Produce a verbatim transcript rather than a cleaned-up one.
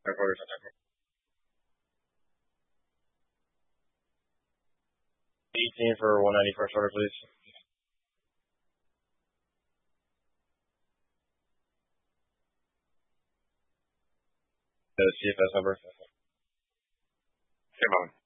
Recorder. eighteen for one ninety first order, please. The C F S number. Come on.